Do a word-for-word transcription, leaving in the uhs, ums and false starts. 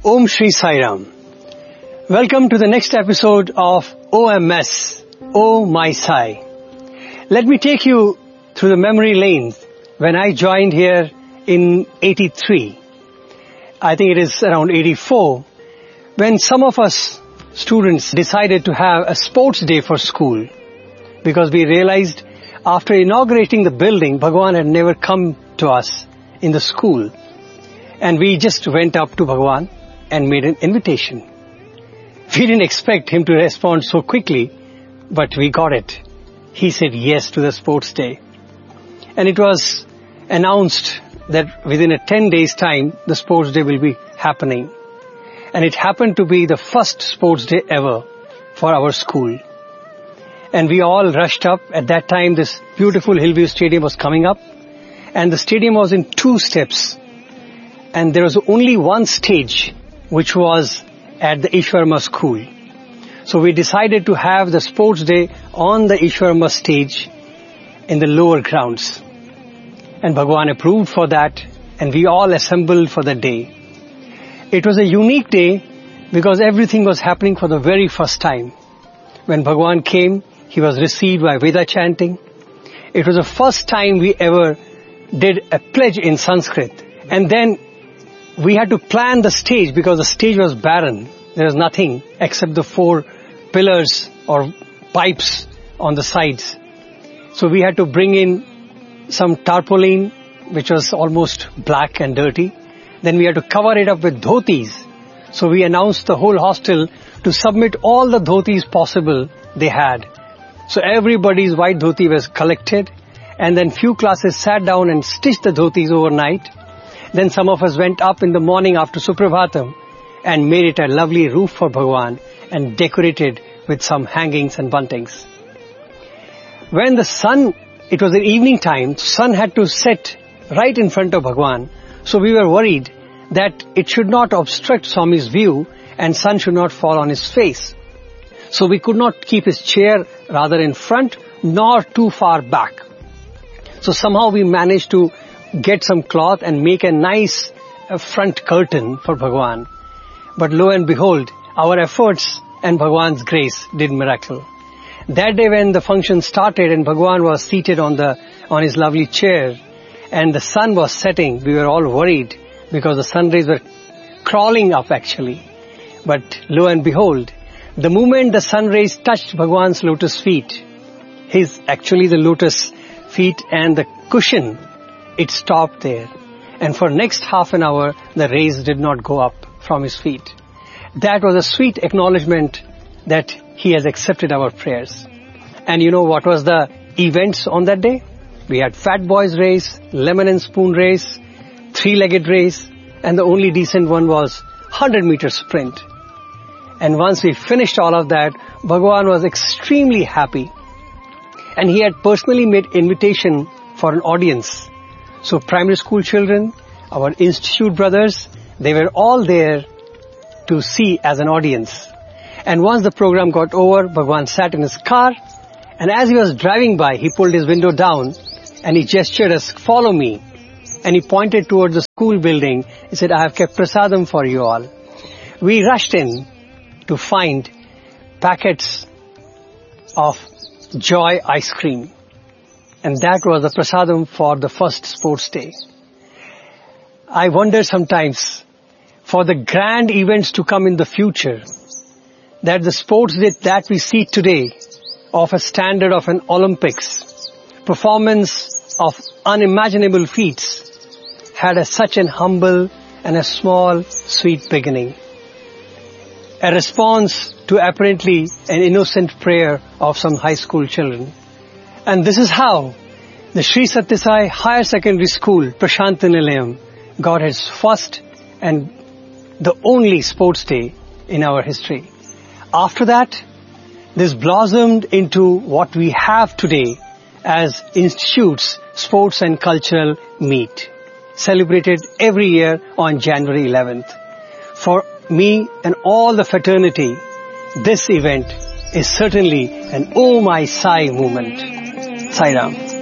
Om Shri Sai Ram. Welcome to the next episode of O M S, Oh My Sai. Let me take you through the memory lanes when I joined here in eighty-three. I think it is around eighty-four, when some of us students decided to have a sports day for school, because we realized after inaugurating the building, Bhagwan had never come to us in the school. And we just went up to Bhagwan and made an invitation. We didn't expect him to respond so quickly, but we got it. He said yes to the sports day. And it was announced that within a ten days time, the sports day will be happening. And it happened to be the first sports day ever for our school. And we all rushed up. At that time, this beautiful Hillview Stadium was coming up. And the stadium was in two steps. And there was only one stage, which was at the Ishwarma school. So we decided to have the sports day on the Ishwarma stage in the lower grounds. And Bhagwan approved for that, and we all assembled for the day. It was a unique day because everything was happening for the very first time. When Bhagwan came, he was received by Veda chanting. It was the first time we ever did a pledge in Sanskrit. And then we had to plan the stage because the stage was barren. There was nothing except the four pillars or pipes on the sides. So we had to bring in some tarpaulin, which was almost black and dirty. Then we had to cover it up with dhotis. So we announced the whole hostel to submit all the dhotis possible they had. So everybody's white dhoti was collected, and then few classes sat down and stitched the dhotis overnight. Then some of us went up in the morning after Suprabhatam and made it a lovely roof for Bhagwan and decorated with some hangings and buntings. When the sun, it was an evening time, sun had to set right in front of Bhagwan. So we were worried that it should not obstruct Swami's view and sun should not fall on his face. So we could not keep his chair rather in front nor too far back. So somehow we managed to get some cloth and make a nice uh, front curtain for Bhagwan. But lo and behold, our efforts and Bhagwan's grace did miracle. That day when the function started and Bhagwan was seated on the on his lovely chair and the sun was setting, we were all worried because the sun rays were crawling up actually. But lo and behold, the moment the sun rays touched Bhagwan's lotus feet, his actually the lotus feet and the cushion, it stopped there. And for next half an hour, the rays did not go up from his feet. That was a sweet acknowledgement that he has accepted our prayers. And you know what was the events on that day? We had fat boys race, lemon and spoon race, three-legged race, and the only decent one was one hundred meter sprint. And once we finished all of that, Bhagwan was extremely happy. And he had personally made invitation for an audience. So primary school children, our institute brothers, they were all there to see as an audience. And once the program got over, Bhagwan sat in his car, and as he was driving by, he pulled his window down and he gestured us, follow me. And he pointed towards the school building. He said, I have kept prasadam for you all. We rushed in to find packets of Joy ice cream. And that was the prasadam for the first sports day. I wonder sometimes for the grand events to come in the future, that the sports day that we see today of a standard of an Olympics, performance of unimaginable feats, had a, such an humble and a small, sweet beginning. A response to apparently an innocent prayer of some high school children. And this is how the Sri Sathya Sai Higher Secondary School, Prashanti Nilayam, got its first and the only sports day in our history. After that, this blossomed into what we have today as institutes, sports and cultural meet, celebrated every year on January eleventh. For me and all the fraternity, this event is certainly an Oh My Sai moment. Sai Ram.